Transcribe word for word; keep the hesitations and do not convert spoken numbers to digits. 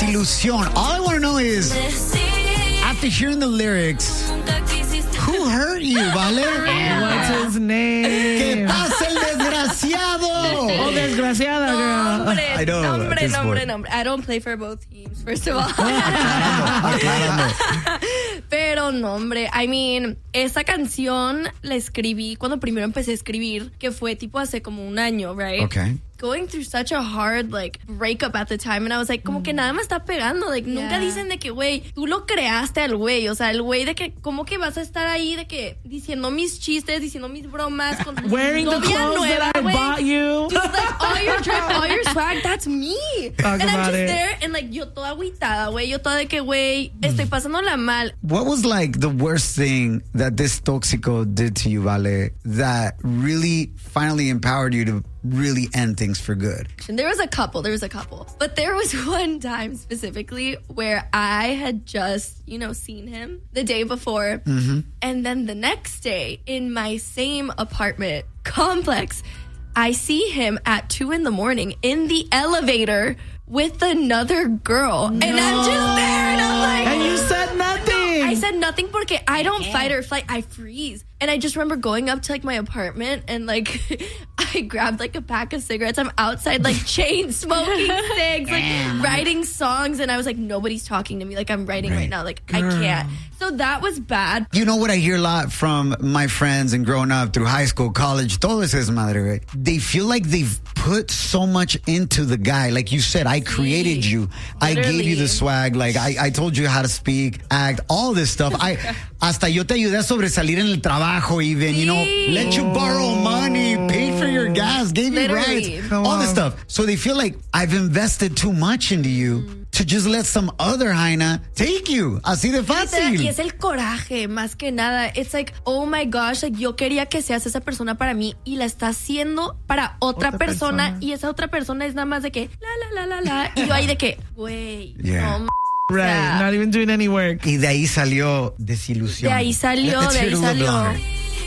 Desilusión. All I want to know is, after hearing the lyrics, who hurt you, Vale? What's his name? ¿Qué pasa el desgraciado? Oh, desgraciada, girl. Nombre, I know, nombre, at this nombre, point. nombre. I don't play for both teams, first of all. Aclárame. Pero nombre, I mean, esa canción la escribí cuando primero empecé a escribir, que fue tipo hace como un año, right? Okay. Going through such a hard, like, breakup at the time. And I was like, como que nada me está pegando. Like, Yeah. nunca dicen de que, güey, tú lo creaste al güey. O sea, el güey de que, ¿cómo que vas a estar ahí de que diciendo mis chistes, diciendo mis bromas con Wearing the novia clothes nueva, that I güey? bought you. Dude, like, all your drip, all your swag, that's me. Talk and I'm about just it. there, and like, yo toda agüitada, güey. Yo toda de que, güey, estoy pasándola mal. What was like the worst thing that this Toxico did to you, Vale, that really finally empowered you to really end things for good? And there was a couple, there was a couple. But there was one time specifically where I had just, you know, seen him the day before. Mm-hmm. And then the next day in my same apartment complex, I see him at two in the morning in the elevator with another girl. No. And I'm just there and I'm like... And you said nothing. I said nothing porque I don't fight or flight. I freeze. And I just remember going up to like my apartment and like I grabbed like a pack of cigarettes. I'm outside like chain smoking cigs, like writing songs. And I was like, nobody's talking to me. Like I'm writing right, Right. now. Like I can't. So that was bad. You know what I hear a lot from my friends and growing up through high school, college, todo eso es madre, right? They feel like they've put so much into the guy. Like you said, I created you. I gave you Literally. the swag. Like I, I told you how to speak, act, all this stuff. I hasta yo te ayudé a sobresalir en el trabajo even, you know, Sí. let you borrow money, paid for your gas, gave you Literally. rights, Come all this on. stuff. So they feel like I've invested too much into you to just let some other hyena take you. Así de fácil. Y es el coraje, más que nada. It's like, oh my gosh, like, yo quería que seas esa persona para mí y la está haciendo para otra, Otra persona, persona. y esa otra persona es nada más de que la, la, la, la, la. Y yo ahí de que, güey, Yeah. no Right. Yeah. Not even doing any work. Y de ahí salió desilusión. De ahí salió, Let's de hear ahí it a little bit salió. longer.